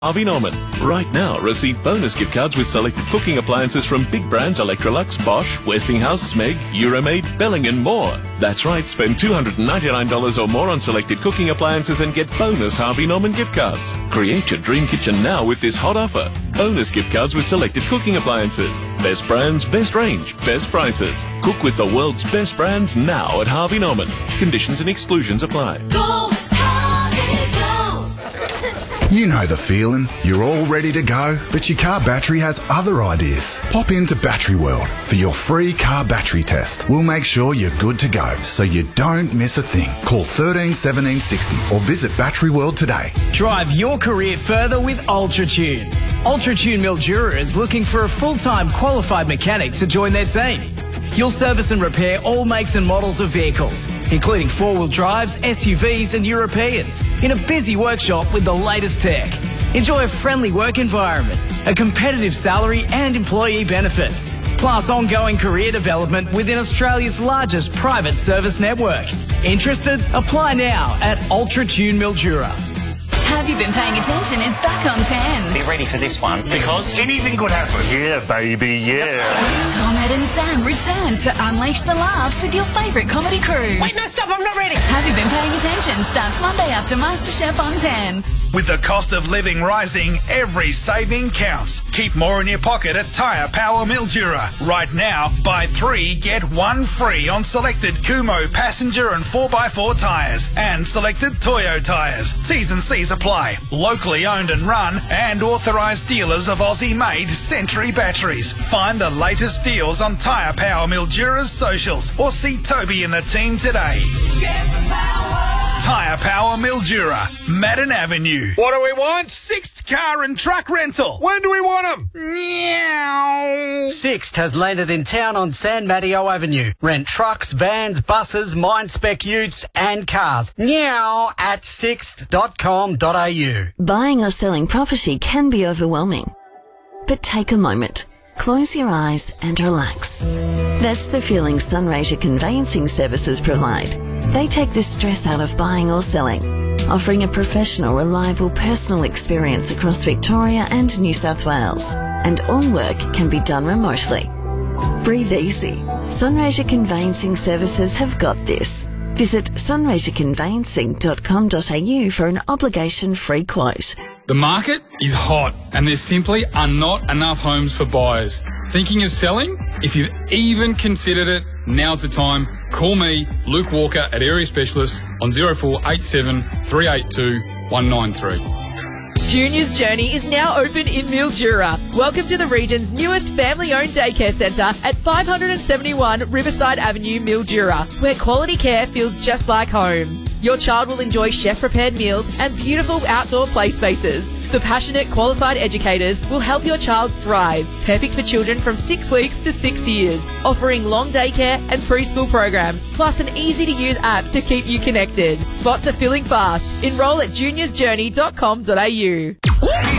Harvey Norman. Right now, receive bonus gift cards with selected cooking appliances from big brands Electrolux, Bosch, Westinghouse, Smeg, Euromaid, Belling and more. That's right, spend $299 or more on selected cooking appliances and get bonus Harvey Norman gift cards. Create your dream kitchen now with this hot offer. Bonus gift cards with selected cooking appliances. Best brands, best range, best prices. Cook with the world's best brands now at Harvey Norman. Conditions and exclusions apply. You know the feeling. You're all ready to go, but your car battery has other ideas. Pop into Battery World for your free car battery test. We'll make sure you're good to go, so you don't miss a thing. Call 13 17 60 or visit Battery World today. Drive your career further with UltraTune. UltraTune Mildura is looking for a full-time qualified mechanic to join their team. You'll service and repair all makes and models of vehicles, including four-wheel drives, SUVs and Europeans, in a busy workshop with the latest tech. Enjoy a friendly work environment, a competitive salary and employee benefits, plus ongoing career development within Australia's largest private service network. Interested? Apply now at UltraTune Mildura. Have You Been Paying Attention is back on 10. Be ready for this one, because anything could happen. Yeah, baby, yeah. Tom, Ed and Sam return to unleash the laughs with your favourite comedy crew. Wait, no, stop, I'm not ready. Have You Been Paying Attention starts Monday after MasterChef on 10. With the cost of living rising, every saving counts. Keep more in your pocket at Tyre Power Mildura. Right now, buy 3, get 1 free on selected Kumo passenger and 4x4 tyres and selected Toyo tyres. T's and C's apply. Locally owned and run and authorised dealers of Aussie-made Century batteries. Find the latest deals on Tyre Power Mildura's socials or see Toby and the team today. Get the power! Tyre Power Mildura, Madden Avenue. What do we want? Sixth car and truck rental. When do we want them? Meow. Sixt has landed in town on San Mateo Avenue. Rent trucks, vans, buses, mine-spec utes and cars. Meow at sixt.com.au. Buying or selling property can be overwhelming. But take a moment. Close your eyes and relax. That's the feeling Sunraysia Conveyancing Services provide. They take the stress out of buying or selling, offering a professional, reliable, personal experience across Victoria and New South Wales. And all work can be done remotely. Breathe easy. Sunraysia Conveyancing Services have got this. Visit sunraysiaconveyancing.com.au for an obligation-free quote. The market is hot and there simply are not enough homes for buyers. Thinking of selling? If you've even considered it, now's the time. Call me, Luke Walker at Area Specialist on 0487 382 193. Junior's Journey is now open in Mildura. Welcome to the region's newest family-owned daycare centre at 571 Riverside Avenue, Mildura, where quality care feels just like home. Your child will enjoy chef-prepared meals and beautiful outdoor play spaces. The passionate, qualified educators will help your child thrive. Perfect for children from 6 weeks to 6 years. Offering long daycare and preschool programs, plus an easy-to-use app to keep you connected. Spots are filling fast. Enroll at juniorsjourney.com.au.